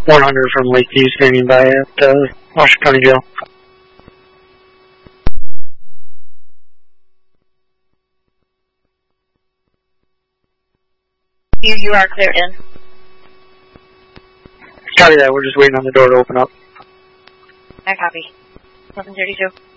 100 from Lakeview standing by at Washington County Jail. You are cleared in. Copy that, we're just waiting on the door to open up. I copy. 1132.